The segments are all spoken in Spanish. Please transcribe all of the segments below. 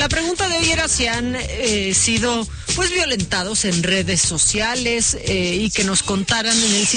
La pregunta de hoy era si han sido pues violentados en redes sociales y que nos contaran en el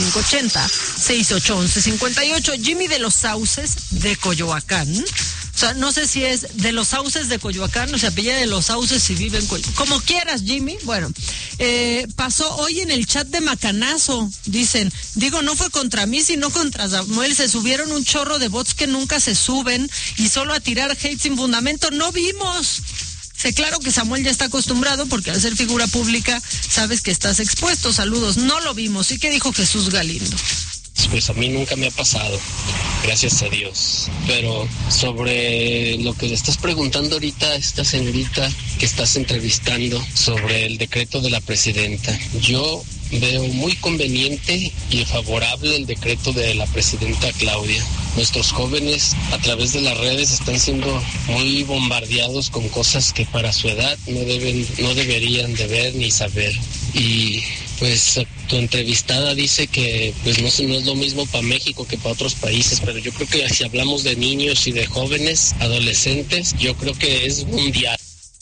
5580-6811-58. Jimmy de los Sauces de Coyoacán. O sea, no sé si es de los Sauces de Coyoacán o se apellida de los Sauces y vive en Coyoacán. Como quieras, Jimmy. Bueno, pasó hoy en el chat de Macanazo. Dicen, no fue contra mí, sino contra Samuel. Se subieron un chorro de bots que nunca se suben y solo a tirar hate sin fundamento. No vimos. Sé claro que Samuel ya está acostumbrado porque al ser figura pública sabes que estás expuesto. Saludos. No lo vimos. ¿Y qué dijo Jesús Galindo? Pues a mí nunca me ha pasado, gracias a Dios. Pero sobre lo que le estás preguntando ahorita a esta señorita que estás entrevistando sobre el decreto de la presidenta, yo veo muy conveniente y favorable el decreto de la presidenta Claudia. Nuestros jóvenes a través de las redes están siendo muy bombardeados con cosas que para su edad no deberían de ver ni saber. Y pues tu entrevistada dice que pues no es lo mismo para México que para otros países, pero yo creo que si hablamos de niños y de jóvenes, adolescentes, yo creo que es mundial.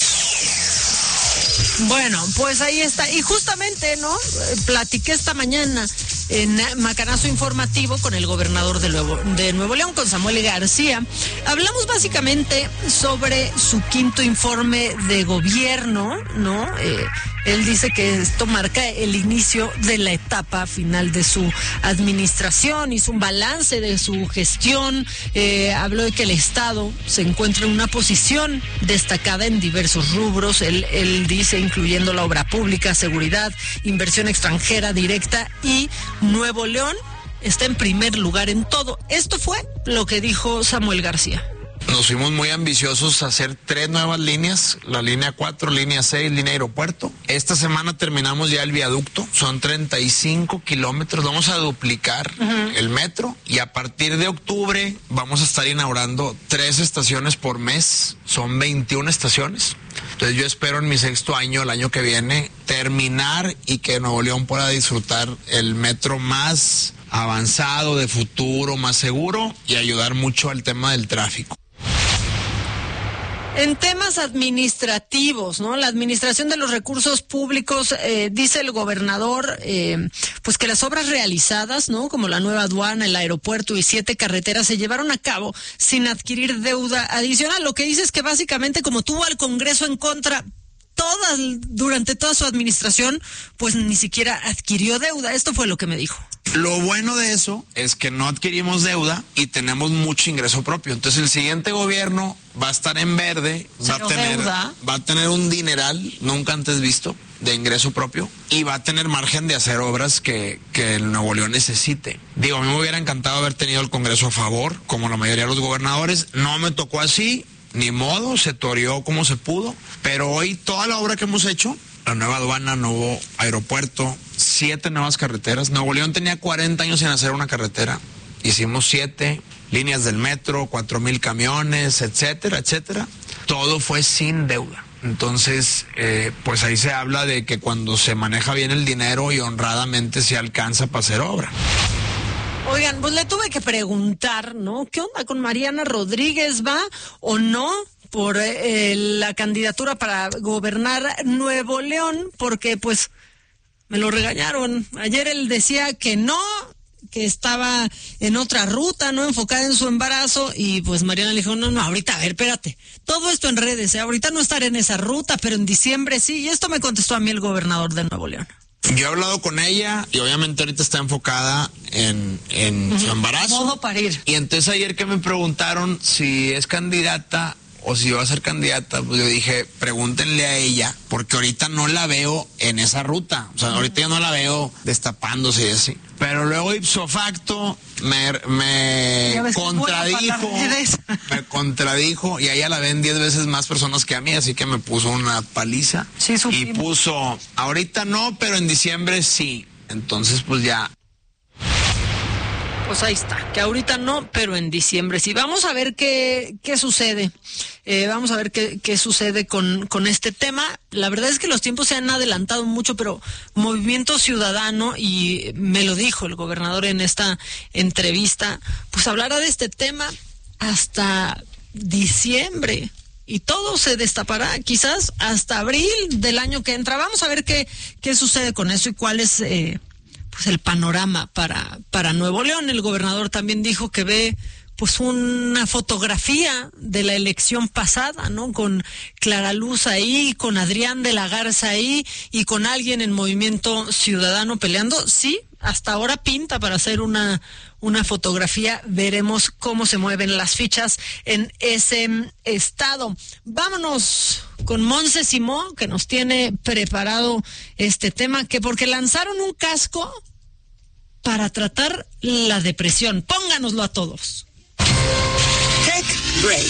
Bueno, pues ahí está. Y justamente, ¿no? Platiqué esta mañana en Macanazo Informativo con el gobernador de Nuevo León, con Samuel García. Hablamos básicamente sobre su quinto informe de gobierno, ¿no? Él dice que esto marca el inicio de la etapa final de su administración, hizo un balance de su gestión, habló de que el Estado se encuentra en una posición destacada en diversos rubros, él dice, incluyendo la obra pública, seguridad, inversión extranjera directa, y Nuevo León está en primer lugar en todo. Esto fue lo que dijo Samuel García. Nos fuimos muy ambiciosos a hacer 3 nuevas líneas, la línea 4, línea 6, línea aeropuerto. Esta semana terminamos ya el viaducto, son 35 kilómetros, vamos a duplicar el metro y a partir de octubre vamos a estar inaugurando 3 estaciones por mes, son 21 estaciones. Entonces yo espero en mi 6º año, el año que viene, terminar y que Nuevo León pueda disfrutar el metro más avanzado, de futuro, más seguro y ayudar mucho al tema del tráfico. En temas administrativos, ¿no? La administración de los recursos públicos, dice el gobernador, pues que las obras realizadas, ¿no? Como la nueva aduana, el aeropuerto y 7 carreteras se llevaron a cabo sin adquirir deuda adicional. Lo que dice es que básicamente como tuvo al Congreso en contra durante toda su administración, pues ni siquiera adquirió deuda. Esto fue lo que me dijo. Lo bueno de eso es que no adquirimos deuda y tenemos mucho ingreso propio. Entonces el siguiente gobierno va a estar en verde, va a tener un dineral nunca antes visto de ingreso propio y va a tener margen de hacer obras que el Nuevo León necesite. Digo, a mí me hubiera encantado haber tenido el Congreso a favor, como la mayoría de los gobernadores. No me tocó así, ni modo, se toreó como se pudo. Pero hoy toda la obra que hemos hecho, la nueva aduana, nuevo aeropuerto, 7 nuevas carreteras. Nuevo León tenía 40 años sin hacer una carretera. Hicimos 7 líneas del metro, 4,000 camiones, etcétera, etcétera. Todo fue sin deuda. Entonces, pues ahí se habla de que cuando se maneja bien el dinero y honradamente se alcanza para hacer obra. Oigan, pues le tuve que preguntar, ¿no? ¿Qué onda con Mariana Rodríguez? ¿Va o no por la candidatura para gobernar Nuevo León? Porque pues me lo regañaron. Ayer él decía que no, que estaba en otra ruta, no enfocada en su embarazo, y pues Mariana le dijo, no, ahorita, a ver, espérate, todo esto en redes, ahorita no estaré en esa ruta, pero en diciembre sí, y esto me contestó a mí el gobernador de Nuevo León. Yo he hablado con ella y obviamente ahorita está enfocada en su embarazo. Modo parir. Y entonces ayer que me preguntaron si es candidata o si va a ser candidata, pues yo dije, pregúntenle a ella, porque ahorita no la veo en esa ruta. O sea, ahorita yo no la veo destapándose y así. Pero luego ipso facto me contradijo y a ella la ven 10 veces más personas que a mí, así que me puso una paliza. Sí, y puso, ahorita no, pero en diciembre sí. Entonces pues ya. Pues ahí está, que ahorita no, pero en diciembre sí. Vamos a ver qué sucede. Vamos a ver qué sucede con este tema. La verdad es que los tiempos se han adelantado mucho, pero Movimiento Ciudadano, y me lo dijo el gobernador en esta entrevista, pues hablará de este tema hasta diciembre. y todo se destapará quizás hasta abril del año que entra. Vamos a ver qué sucede con eso y cuál es pues el panorama para Nuevo León. El gobernador también dijo que ve pues una fotografía de la elección pasada, ¿no? Con Clara Luz ahí, con Adrián de la Garza ahí y con alguien en Movimiento Ciudadano peleando. Sí, hasta ahora pinta para hacer una fotografía. Veremos cómo se mueven las fichas en ese estado. Vámonos con Monse Simón, que nos tiene preparado este tema, que porque lanzaron un casco para tratar la depresión. Pónganoslo a todos. Tech Break.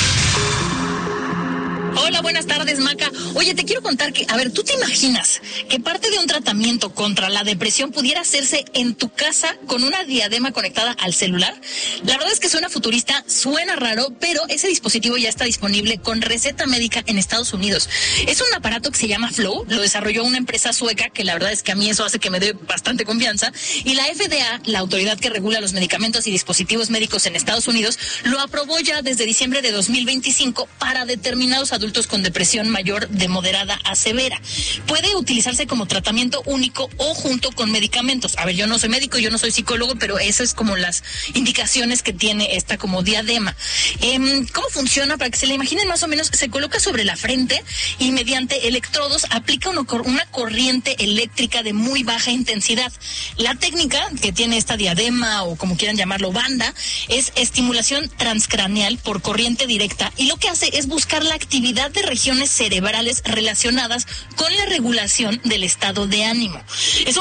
Hola, buenas tardes, Maca. Oye, te quiero contar que, a ver, ¿tú te imaginas que parte de un tratamiento contra la depresión pudiera hacerse en tu casa con una diadema conectada al celular? La verdad es que suena futurista, suena raro, pero ese dispositivo ya está disponible con receta médica en Estados Unidos. Es un aparato que se llama Flow, lo desarrolló una empresa sueca, que la verdad es que a mí eso hace que me dé bastante confianza, y la FDA, la autoridad que regula los medicamentos y dispositivos médicos en Estados Unidos, lo aprobó ya desde diciembre de 2025 para determinados adultos con depresión mayor de moderada a severa. Puede utilizarse como tratamiento único o junto con medicamentos. A ver, yo no soy médico, yo no soy psicólogo, pero eso es como las indicaciones que tiene esta como diadema. ¿Cómo funciona? Para que se le imaginen más o menos, se coloca sobre la frente y mediante electrodos aplica una corriente eléctrica de muy baja intensidad. La técnica que tiene esta diadema, o como quieran llamarlo, banda, es estimulación transcraneal por corriente directa, y lo que hace es buscar la actividad de regiones cerebrales relacionadas con la regulación del estado de ánimo. Es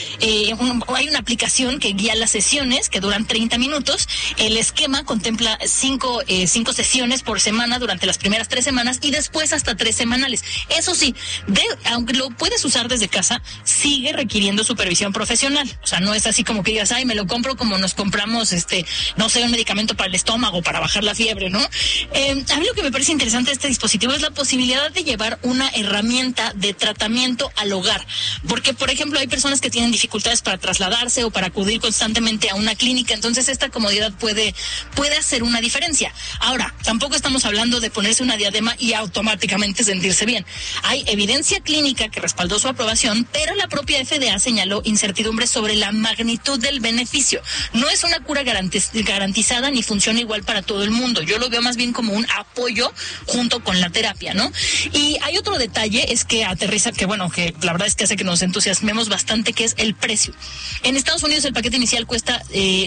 hay una aplicación que guía las sesiones, que duran 30 minutos. El esquema contempla 5 sesiones por semana durante las primeras 3 semanas y después hasta 3 semanales. Eso sí, aunque lo puedes usar desde casa, sigue requiriendo supervisión profesional. O sea, no es así como que digas, me lo compro como nos compramos, no sé, un medicamento para el estómago, para bajar la fiebre, ¿no? A mí lo que me parece interesante de este dispositivo es la posibilidad de llevar una herramienta de tratamiento al hogar, porque por ejemplo hay personas que tienen dificultades para trasladarse o para acudir constantemente a una clínica, entonces esta comodidad puede hacer una diferencia. Ahora, tampoco estamos hablando de ponerse una diadema y automáticamente sentirse bien. Hay evidencia clínica que respaldó su aprobación, pero la propia FDA señaló incertidumbre sobre la magnitud del beneficio. No es una cura garantizada ni funciona igual para todo el mundo. Yo lo veo más bien como un apoyo junto con la terapia, ¿no? Y hay otro detalle, es que aterriza, que la verdad es que hace que nos entusiasmemos bastante, que es el precio. En Estados Unidos el paquete inicial cuesta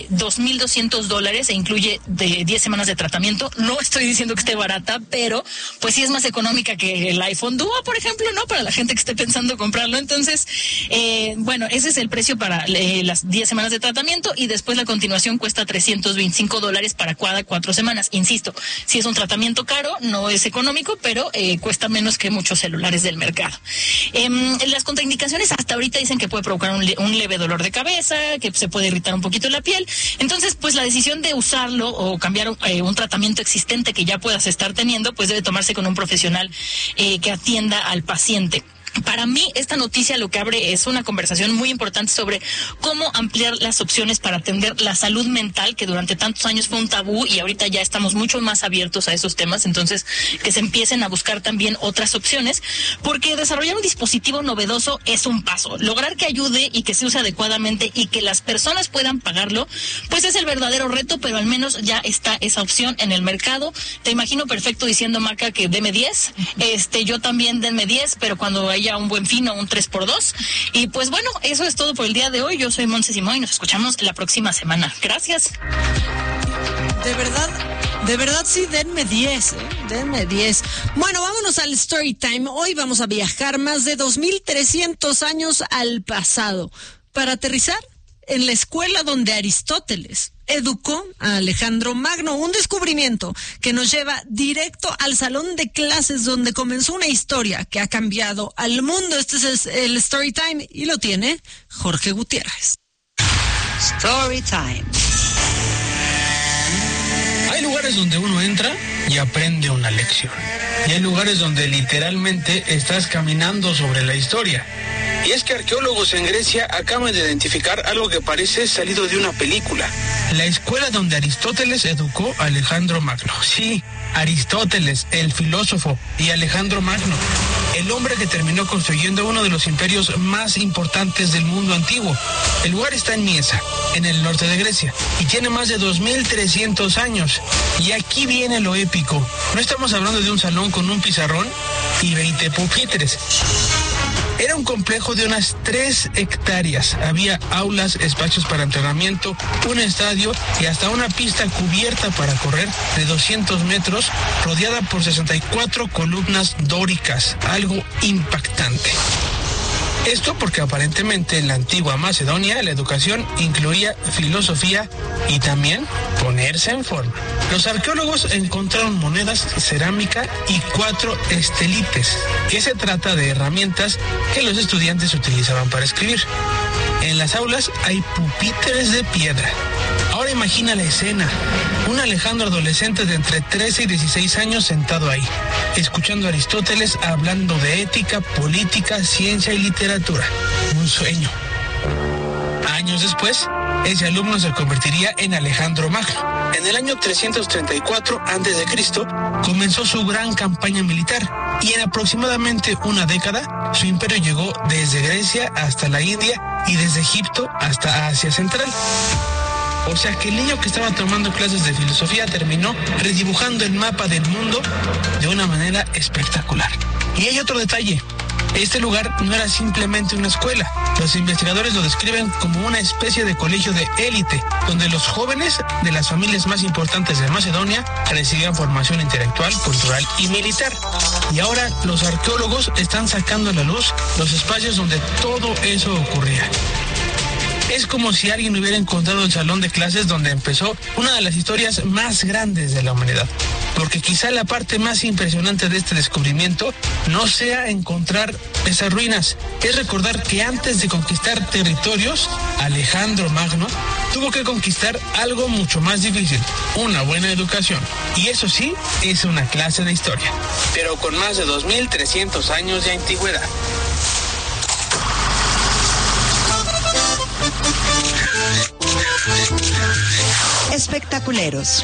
$2,200 e incluye de 10 semanas de tratamiento. No estoy diciendo que esté barata, pero pues sí es más económica que el iPhone Duo, por ejemplo, ¿no? Para la gente que esté pensando comprarlo. Entonces, ese es el precio para las 10 semanas de tratamiento, y después la continuación cuesta $325 para cada 4 semanas. Insisto, si es un tratamiento caro, no es económico, pero cuesta menos que muchos celulares del mercado. Las contraindicaciones hasta ahorita dicen que puede provocar un leve dolor de cabeza, que se puede irritar un poquito la piel. Entonces, pues la decisión de usarlo o cambiar un tratamiento existente que ya puedas estar teniendo, pues debe tomarse con un profesional que atienda al paciente. Para mí, esta noticia lo que abre es una conversación muy importante sobre cómo ampliar las opciones para atender la salud mental, que durante tantos años fue un tabú y ahorita ya estamos mucho más abiertos a esos temas. Entonces, que se empiecen a buscar también otras opciones, porque desarrollar un dispositivo novedoso es un paso. Lograr que ayude y que se use adecuadamente y que las personas puedan pagarlo, pues es el verdadero reto, pero al menos ya está esa opción en el mercado. Te imagino perfecto diciendo, Maca, que deme 10. Yo también denme 10, pero cuando haya un Buen Fin o un 3x2. Y pues bueno, eso es todo por el día de hoy. Yo soy Monse Simón y nos escuchamos la próxima semana. Gracias. De verdad sí, denme 10, denme 10. Bueno, vámonos al Story Time. Hoy vamos a viajar más de 2,300 años al pasado para aterrizar en la escuela donde Aristóteles educó a Alejandro Magno, un descubrimiento que nos lleva directo al salón de clases donde comenzó una historia que ha cambiado al mundo. Este es el Story Time y lo tiene Jorge Gutiérrez. Story Time. Hay lugares donde uno entra y aprende una lección. Y hay lugares donde literalmente estás caminando sobre la historia. Y es que arqueólogos en Grecia acaban de identificar algo que parece salido de una película. La escuela donde Aristóteles educó a Alejandro Magno. Sí, Aristóteles, el filósofo, y Alejandro Magno, el hombre que terminó construyendo uno de los imperios más importantes del mundo antiguo. El lugar está en Miesa, en el norte de Grecia, y tiene más de 2.300 años. Y aquí viene lo épico. No estamos hablando de un salón con un pizarrón y 20 pupitres. Era un complejo de unas 3 hectáreas. Había aulas, espacios para entrenamiento, un estadio y hasta una pista cubierta para correr de 200 metros, rodeada por 64 columnas dóricas. Algo impactante. Esto porque aparentemente en la antigua Macedonia la educación incluía filosofía y también ponerse en forma. Los arqueólogos encontraron monedas, cerámica y 4 estelites, que se trata de herramientas que los estudiantes utilizaban para escribir. En las aulas hay pupitres de piedra. Ahora imagina la escena. Un Alejandro adolescente de entre 13 y 16 años sentado ahí, escuchando a Aristóteles hablando de ética, política, ciencia y literatura. Un sueño. Años después, ese alumno se convertiría en Alejandro Magno. En el año 334 a.C. comenzó su gran campaña militar y en aproximadamente una década su imperio llegó desde Grecia hasta la India y desde Egipto hasta Asia Central. O sea que el niño que estaba tomando clases de filosofía terminó redibujando el mapa del mundo de una manera espectacular. Y hay otro detalle. Este lugar no era simplemente una escuela. Los investigadores lo describen como una especie de colegio de élite, donde los jóvenes de las familias más importantes de Macedonia recibían formación intelectual, cultural y militar. Y ahora los arqueólogos están sacando a la luz los espacios donde todo eso ocurría. Es como si alguien hubiera encontrado el salón de clases donde empezó una de las historias más grandes de la humanidad. Porque quizá la parte más impresionante de este descubrimiento no sea encontrar esas ruinas, es recordar que antes de conquistar territorios, Alejandro Magno tuvo que conquistar algo mucho más difícil, una buena educación. Y eso sí, es una clase de historia, pero con más de 2.300 años de antigüedad. Espectaculeros.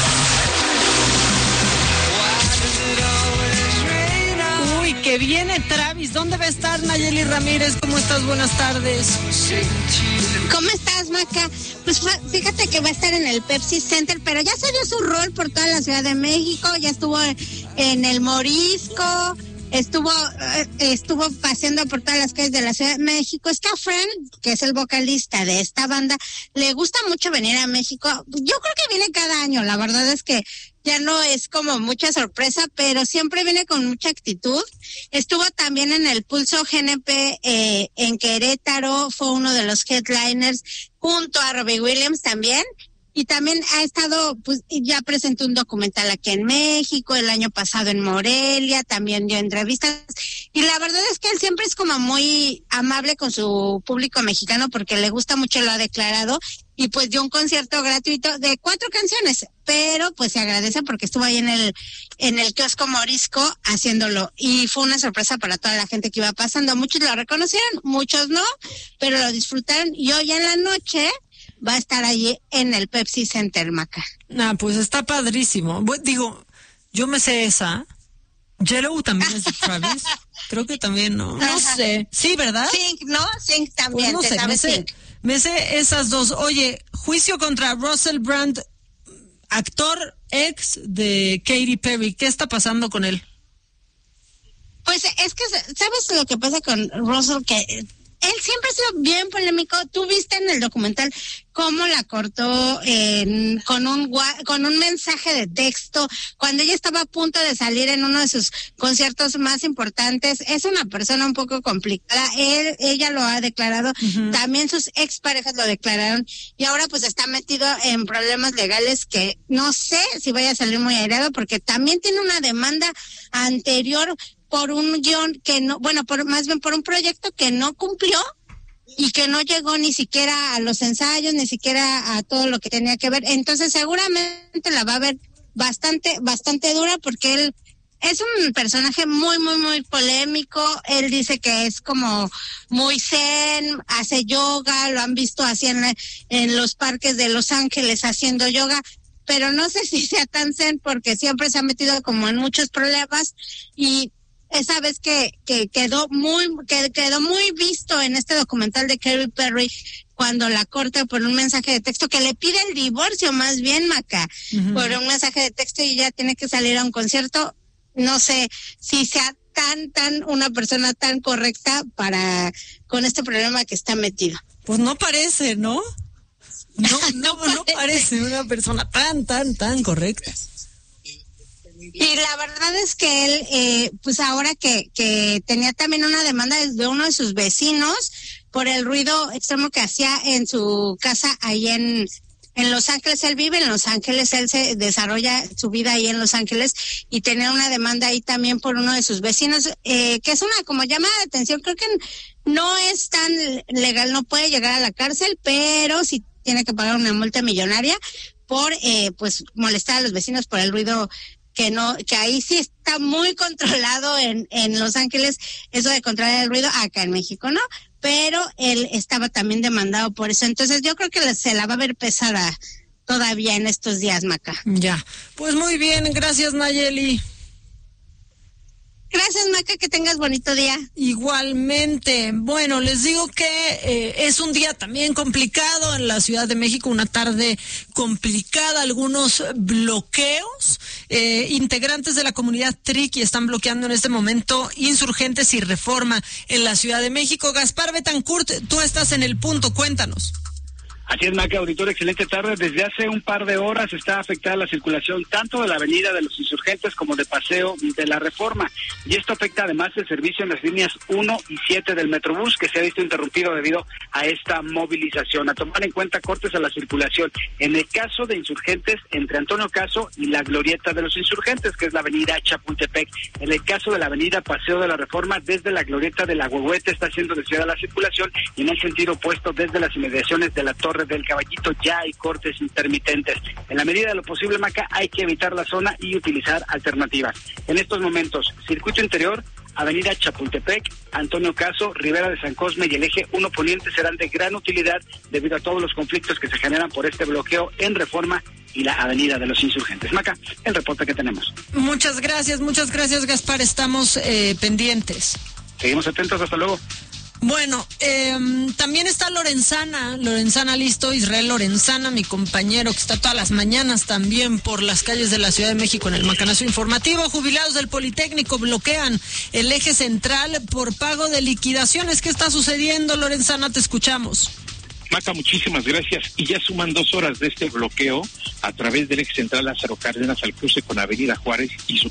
Uy, que viene Travis. ¿Dónde va a estar Nayeli Ramírez? ¿Cómo estás? Buenas tardes. ¿Cómo estás, Maca? Pues fíjate que va a estar en el Pepsi Center, pero ya se dio su rol por toda la Ciudad de México, ya estuvo en el Morisco, estuvo paseando por todas las calles de la Ciudad de México. Es que a Fran, que es el vocalista de esta banda, le gusta mucho venir a México. Yo creo que viene cada año, la verdad es que ya no es como mucha sorpresa, pero siempre viene con mucha actitud. Estuvo también en el Pulso GNP en Querétaro, fue uno de los headliners junto a Robbie Williams también. Y también ha estado, pues ya presentó un documental aquí en México, el año pasado en Morelia, también dio entrevistas. Y la verdad es que él siempre es como muy amable con su público mexicano porque le gusta mucho, lo ha declarado. Y pues dio un concierto gratuito de 4 canciones, pero pues se agradece porque estuvo ahí en el kiosco Morisco haciéndolo. Y fue una sorpresa para toda la gente que iba pasando. Muchos lo reconocieron, muchos no, pero lo disfrutaron. Y hoy en la noche va a estar allí en el Pepsi Center, Maca. Pues está padrísimo. Digo, yo me sé esa. Yellow también es de Travis. Creo que también, ¿no? No sé. Sí, ¿verdad? Sync, ¿no? Sync también. Pues no sé, me sé esas dos. Oye, juicio contra Russell Brand, actor ex de Katy Perry. ¿Qué está pasando con él? Pues es que, ¿sabes lo que pasa con Russell? Que él siempre ha sido bien polémico. Tú viste en el documental cómo la cortó con un mensaje de texto cuando ella estaba a punto de salir en uno de sus conciertos más importantes. Es una persona un poco complicada. Ella lo ha declarado. Uh-huh. También sus exparejas lo declararon. Y ahora pues está metido en problemas legales que no sé si vaya a salir muy aireado porque también tiene una demanda anterior por un guión que no, más bien por un proyecto que no cumplió y que no llegó ni siquiera a los ensayos, ni siquiera a todo lo que tenía que ver. Entonces seguramente la va a ver bastante dura porque él Es un personaje muy, muy, muy polémico. Él dice que es como muy zen, hace yoga, lo han visto así en los parques de Los Ángeles haciendo yoga, pero no sé si sea tan zen porque siempre se ha metido como en muchos problemas y esa vez que quedó muy visto en este documental de Katy Perry cuando la corta por un mensaje de texto que le pide el divorcio más bien, Maca, por un mensaje de texto y ya tiene que salir a un concierto. No sé si sea tan una persona tan correcta con este problema que está metido. Pues no parece, ¿no? No parece una persona tan correcta. Y la verdad es que él, pues ahora que tenía también una demanda de uno de sus vecinos por el ruido extremo que hacía en su casa ahí en Los Ángeles. Él vive en Los Ángeles, él se desarrolla su vida ahí en Los Ángeles y tenía una demanda ahí también por uno de sus vecinos, que es una como llamada de atención. Creo que no es tan legal, no puede llegar a la cárcel, pero sí tiene que pagar una multa millonaria por pues molestar a los vecinos por el ruido que ahí sí está muy controlado en Los Ángeles, eso de controlar el ruido, acá en México no, pero él estaba también demandado por eso. Entonces yo creo que se la va a ver pesada todavía en estos días, Maca. Ya, pues muy bien, gracias Nayeli. Gracias, Maca, que tengas bonito día. Igualmente. Bueno, les digo que es un día también complicado en la Ciudad de México, una tarde complicada, algunos bloqueos. Integrantes de la comunidad Triqui están bloqueando en este momento Insurgentes y Reforma en la Ciudad de México. Gaspar Betancourt, tú estás en el punto, cuéntanos. Así es, Maca, auditorio, excelente tarde. Desde hace un par de horas está afectada la circulación tanto de la avenida de los Insurgentes como de Paseo de la Reforma. Y esto afecta además el servicio en las líneas 1 y 7 del Metrobús, que se ha visto interrumpido debido a esta movilización. A tomar en cuenta cortes a la circulación. En el caso de Insurgentes, entre Antonio Caso y la Glorieta de los Insurgentes, que es la avenida Chapultepec. En el caso de la avenida Paseo de la Reforma, desde la Glorieta de la Huehuete está siendo desviada la circulación, y en el sentido opuesto, desde las inmediaciones de la Torre del Caballito ya hay cortes intermitentes. En la medida de lo posible, Maca, hay que evitar la zona y utilizar alternativas. En estos momentos, circuito interior, avenida Chapultepec, Antonio Caso, Rivera de San Cosme y el eje 1 Poniente serán de gran utilidad debido a todos los conflictos que se generan por este bloqueo en Reforma y la avenida de los Insurgentes. Maca, el reporte que tenemos. Muchas gracias, Gaspar. Estamos pendientes. Seguimos atentos, hasta luego. Bueno, también está Lorenzana listo, Israel Lorenzana, mi compañero que está todas las mañanas también por las calles de la Ciudad de México en el Macanazo Informativo. Jubilados del Politécnico bloquean el eje central por pago de liquidaciones. ¿Qué está sucediendo, Lorenzana? Te escuchamos. Maca, muchísimas gracias. Y ya suman 2 horas de este bloqueo a través del eje central Lázaro Cárdenas al cruce con Avenida Juárez y su